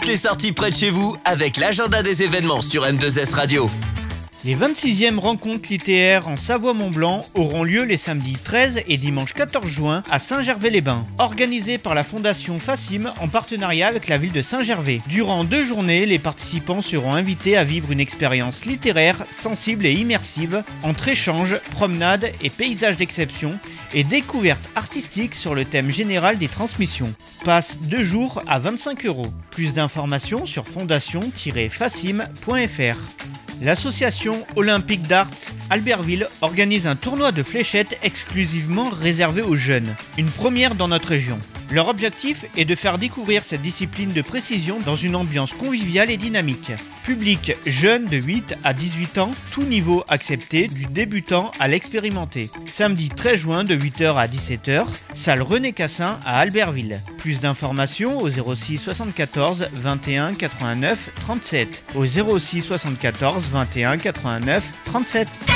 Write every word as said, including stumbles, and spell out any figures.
toutes les sorties près de chez vous avec l'agenda des événements sur M deux S Radio. Les vingt-sixièmes rencontres littéraires en Savoie-Mont-Blanc auront lieu les samedis treize et dimanche quatorze juin à Saint-Gervais-les-Bains, organisées par la Fondation Facim en partenariat avec la ville de Saint-Gervais. Durant deux journées, les participants seront invités à vivre une expérience littéraire sensible et immersive entre échanges, promenades et paysages d'exception et découvertes artistiques sur le thème général des transmissions. Passe deux jours à vingt-cinq euros. Plus d'informations sur fondation tiret facim point f r. L'association olympique d'Arts Albertville organise un tournoi de fléchettes exclusivement réservé aux jeunes, une première dans notre région. Leur objectif est de faire découvrir cette discipline de précision dans une ambiance conviviale et dynamique. Public jeune de huit à dix-huit ans, tout niveau accepté, du débutant à l'expérimenté. Samedi treize juin de huit heures à dix-sept heures, salle René Cassin à Albertville. Plus d'informations au zéro six soixante-quatorze vingt et un quatre-vingt-neuf trente-sept, au zéro six soixante-quatorze vingt et un quatre-vingt-neuf trente-sept.